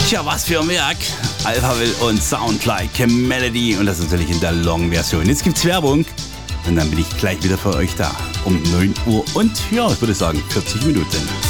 Tja, was für ein Werk. Alphaville und Sound Like a Melody. Und das natürlich in der Long-Version. Jetzt gibt's Werbung. Und dann bin ich gleich wieder für euch da. Um 9 Uhr und, ja, ich würde sagen, 40 Minuten.